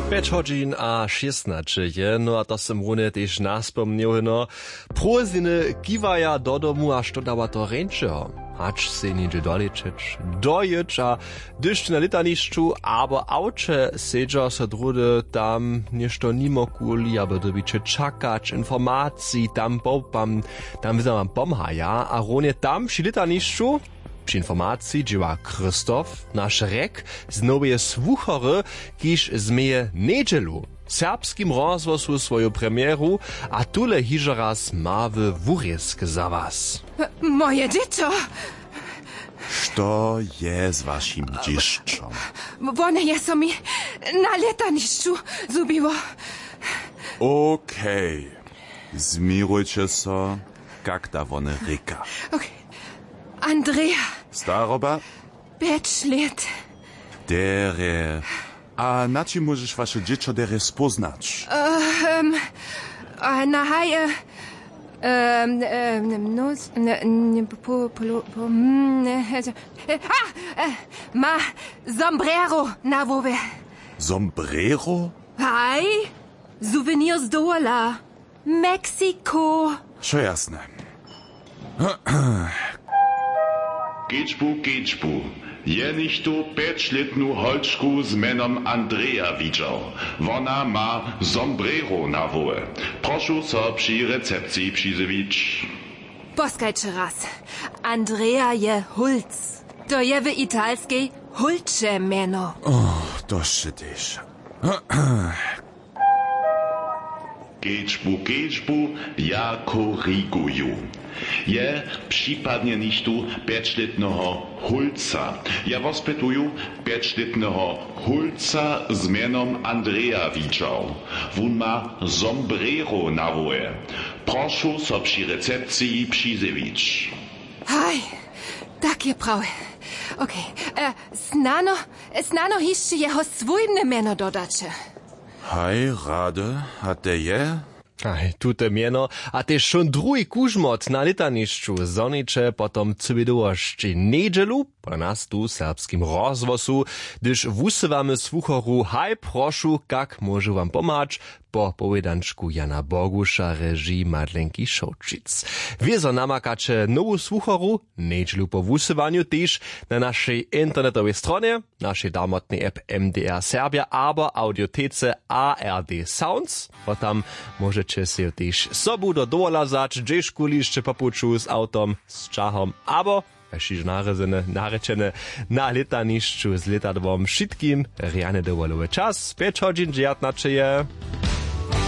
5 hodźin a 16 je, no a to sem rune też naspomniał, no. Proziny kiwaja do domu, a što dawa to ręczego. Hacz se niedzie doleczyć, dojeć, a dyszcz na litaniszczu, aber aucze sedza se drudy tam nieszto nimo kuli, aby dobicie czakać informacji, tam popam, tam widzę pomhaja, a rune tam przy litaniszczu, przy informacji dzieła Krzysztof, nasz rek, znowu słuchory, kiż zmieje niedzielu. Serbskim rozwosu swoją premieru, a tule hižo raz mawy wurjesk za was. Moje dziecko! Što je z vašim dzieszczom? One je so mi na letanišću zubiło. Okej, zmirujcie so, kak da one reka. Okay. Andrea, Staroba? 5 lat. Dere. A na czym możesz wasze dziecko dere spoznać? Na haje... Ma sombrero na wowe. Sombrero? Hej, souvenir z dola. Mexico. Šo jasne. Gečbu, je nicht tu 5-letnu holčku z menom Andrea widział. Ona ma sombrero na wołe. Proszę so przy recepcji przyzywić. Poskajcie raz. Andrea je Hulc. To je w italskiej Hulcze meno. O, to szytysz. Gečbu, ja koryguju. Je przypadnie nicht tu 5-letnego Hulca. Ja wospytuju 5-letnego Hulca z menom Andrea widział. Wun ma sombrero na wołe. Proszę so przy recepcji przyzywić. Hej, tak je prawe. Okej, snano jeszcze jeho swójne meno dodacie. Hej, rade, a te je? Aj, tute mieno, a też schon drugi kužmot na litanišću zoniče potom cybidovošći nedželu, po nas tu serbskim rozwosu, gdyż wusywamy słuchoru, haj prošu, kak może wam pomać, po powiedanczku Jana Bogusza, reżii Madlenki Šoučic. Wiezo namakacie nową słuchoru, nedželu po wusywaniu też na naszej internetowej stronie, naszej damotnej app MDR Serbia, aber audiotece ARD Sounds, bo tam możecie się też sobu do dołazać, gdzieś kuliście popuczu z autom, z czachom, aber jeśli narečene na letanišću z letadvom všetkým riane dovoluje čas, 5 hodin 19 je.